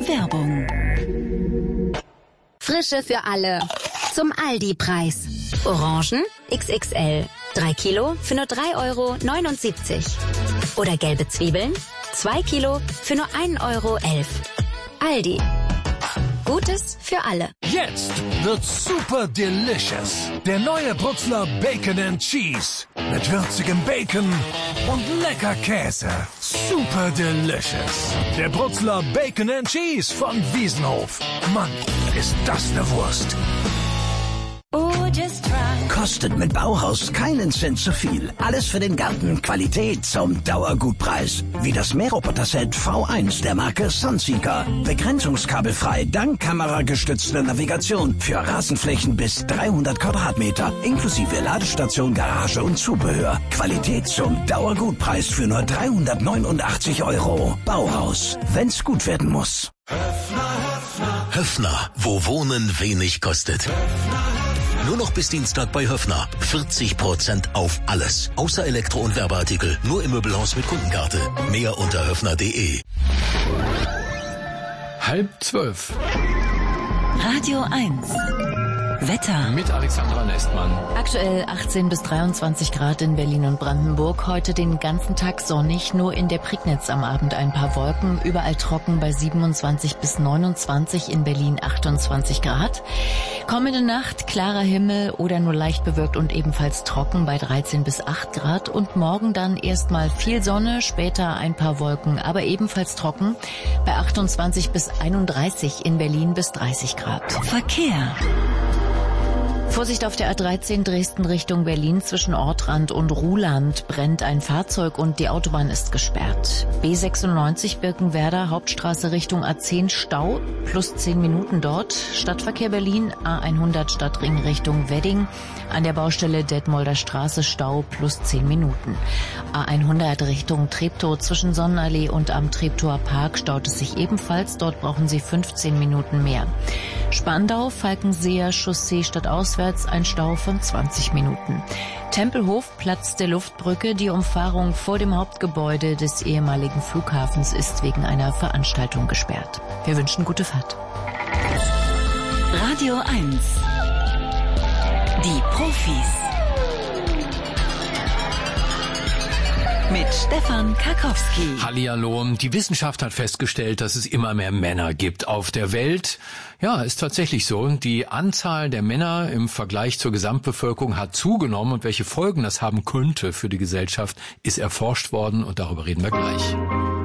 Werbung. Frische für alle. Zum Aldi-Preis. Orangen XXL. 3 Kilo für nur 3,79 €. Oder gelbe Zwiebeln. 2 Kilo für nur 1,11 €. Aldi. Gutes für alle. Jetzt wird's super delicious. Der neue Brutzler Bacon and Cheese. Mit würzigem Bacon und lecker Käse. Super delicious. Der Brutzler Bacon and Cheese von Wiesenhof. Mann, ist das eine Wurst. Kostet mit Bauhaus keinen Cent zu viel. Alles für den Garten. Qualität zum Dauergutpreis. Wie das Mähroboter-Set V1 der Marke Sunseeker. Begrenzungskabelfrei, dank kameragestützter Navigation. Für Rasenflächen bis 300 Quadratmeter. Inklusive Ladestation, Garage und Zubehör. Qualität zum Dauergutpreis für nur 389 €. Bauhaus. Wenn's gut werden muss. Höffner, wo Wohnen wenig kostet. Nur noch bis Dienstag bei Höffner. 40% auf alles. Außer Elektro- und Werbeartikel. Nur im Möbelhaus mit Kundenkarte. Mehr unter höffner.de. 11:30. Radio 1. Wetter. Mit Alexandra Nestmann. Aktuell 18 bis 23 Grad in Berlin und Brandenburg. Heute den ganzen Tag sonnig, nur in der Prignitz am Abend ein paar Wolken. Überall trocken bei 27 bis 29, in Berlin 28 Grad. Kommende Nacht klarer Himmel oder nur leicht bewölkt und ebenfalls trocken bei 13 bis 8 Grad. Und morgen dann erstmal viel Sonne, später ein paar Wolken, aber ebenfalls trocken bei 28 bis 31, in Berlin bis 30 Grad. Verkehr. Vorsicht auf der A13 Dresden Richtung Berlin, zwischen Ortrand und Ruhland brennt ein Fahrzeug und die Autobahn ist gesperrt. B96 Birkenwerder, Hauptstraße Richtung A10 Stau, plus 10 Minuten dort. Stadtverkehr Berlin, A100 Stadtring Richtung Wedding, an der Baustelle Detmolder Straße Stau, plus 10 Minuten. A100 Richtung Treptow, zwischen Sonnenallee und am Treptower Park staut es sich ebenfalls, dort brauchen Sie 15 Minuten mehr. Spandau, Falkenseer Chaussee stadtauswärts, ein Stau von 20 Minuten. Tempelhof, Platz der Luftbrücke, die Umfahrung vor dem Hauptgebäude des ehemaligen Flughafens ist wegen einer Veranstaltung gesperrt. Wir wünschen gute Fahrt. Radio 1. Die Profis. Mit Stefan Karkowski. Hallihallo. Die Wissenschaft hat festgestellt, dass es immer mehr Männer gibt auf der Welt. Ja, ist tatsächlich so. Die Anzahl der Männer im Vergleich zur Gesamtbevölkerung hat zugenommen und welche Folgen das haben könnte für die Gesellschaft, ist erforscht worden und darüber reden wir gleich.